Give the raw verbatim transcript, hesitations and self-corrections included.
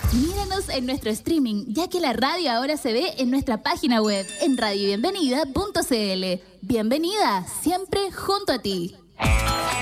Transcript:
Míranos en nuestro streaming, ya que la radio ahora se ve en nuestra página web, en radio bienvenida punto c l. Bienvenida, siempre junto a ti.